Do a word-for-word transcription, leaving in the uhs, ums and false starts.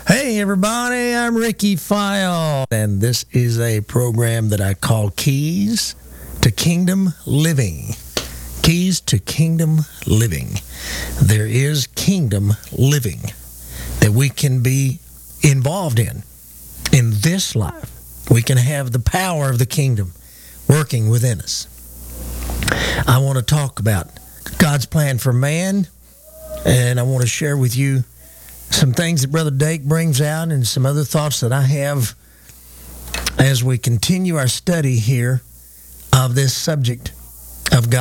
Hey everybody, I'm Ricky File, and this is a program that I call Keys to Kingdom Living. Keys to Kingdom Living. There is kingdom living that we can be involved in. In this life, we can have the power of the kingdom working within us. I want to talk about God's plan for man, and I want to share with you some things that Brother Dake brings out and some other thoughts that I have as we continue our study here of this subject of God.